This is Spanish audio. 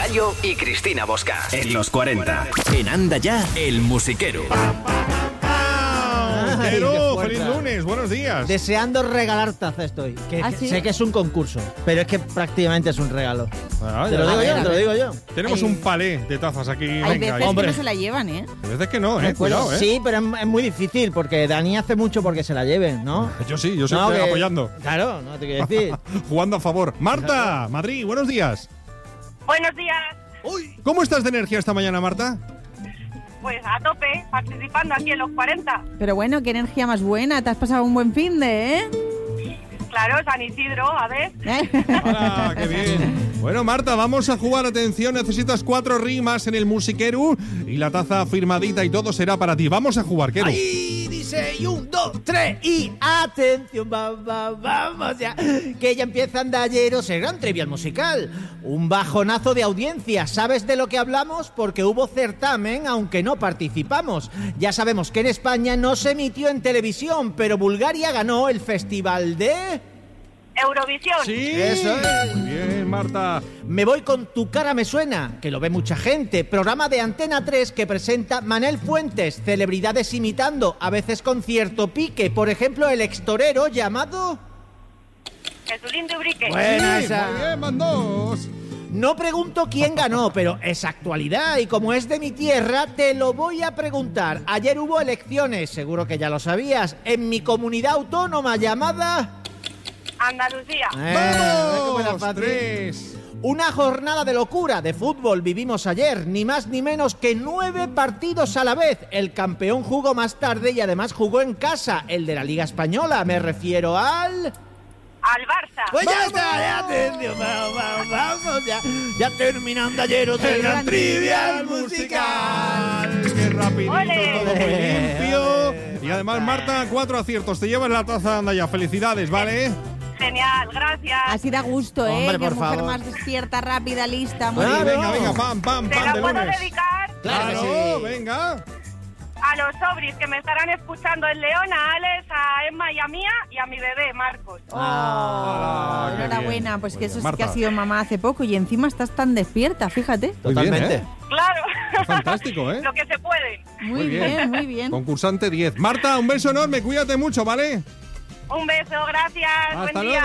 Gallo y Cristina Bosca. En los 40. En Anda Ya, el musiquero. Pero, feliz lunes, buenos días. Deseando regalar taza estoy. ¿Sí? Sé que es un concurso, pero es que prácticamente es un regalo. Ah, Te lo digo yo. Tenemos un palé de tazas aquí. Hay Venga, veces ahí. que no se la llevan, ¿eh? Hay veces que no, cuidado, Sí, pero es muy difícil porque Dani hace mucho porque se la lleven, ¿no? Yo sí, yo No, siempre que- apoyando. Claro, no te quiero decir. Jugando a favor. Marta, Madrid, buenos días. Buenos días, ¿Cómo estás de energía esta mañana, Marta? pues a tope, participando aquí en los 40. Pero bueno, qué energía más buena. Te has pasado un buen fin de, ¿eh? Claro, San Isidro, a ver. ¡Hala, qué bien! Bueno, Marta, vamos a jugar. Atención, necesitas 4 rimas en el musiquero y la taza firmadita y todo será para ti. Vamos a jugar, Quero. Ahí dice, y 1, 2, 3 y atención, vamos ya, que ya empieza Andalleros, el gran trivial musical. Un bajonazo de audiencia. ¿Sabes de lo que hablamos? Porque hubo certamen, aunque no participamos. Ya sabemos que en España no se emitió en televisión, pero Bulgaria ganó el festival de... Eurovisión. Sí, Eso es. Muy bien, Marta. Me voy con Tu cara me suena, que lo ve mucha gente. Programa de Antena 3 que presenta Manel Fuentes. Celebridades imitando, a veces con cierto pique. Por ejemplo, el extorero llamado... Jesulín de Ubrique. Buena Sí, esa. muy bien, van 2. No pregunto quién ganó, pero es actualidad y como es de mi tierra, te lo voy a preguntar. Ayer hubo elecciones, seguro que ya lo sabías, en mi comunidad autónoma llamada... Andalucía. cómo era ¡Vamos! fácil. 3. Una jornada de locura de fútbol vivimos ayer, ni más ni menos que 9 partidos a la vez. El campeón jugó más tarde y además jugó en casa, el de la Liga Española, me refiero al... Al Barça. Pues ya está, ya atención, vamos, ya terminando ayer el gran trivial musical. ¡Qué rapidito! ¡Ole! Todo muy limpio. Y además, Marta, 4 aciertos. Te llevas la taza, anda ya. Felicidades, ¿vale? Genial, gracias. Así da gusto, ¿eh? Hombre, Qué por mujer favor. más despierta, rápida, lista. Muy Claro. bien. Venga, pam, pam, ¿Te pam, la de puedo lunes. dedicar Claro que sí. Venga. a los sobris que me estarán escuchando en León, a Alex, a Emma y a Mía y a mi bebé, Marcos? Ah, qué Enhorabuena, bien. pues Muy que bien. eso sí Marta. que ha sido mamá hace poco y encima estás tan despierta, fíjate. Muy bien, Totalmente. ¿eh? Claro. Fantástico, ¿eh? Lo que se puede. Muy bien, muy bien. Concursante 10. Marta, un beso enorme. Cuídate mucho, ¿vale? Un beso, gracias. Hasta Buen día.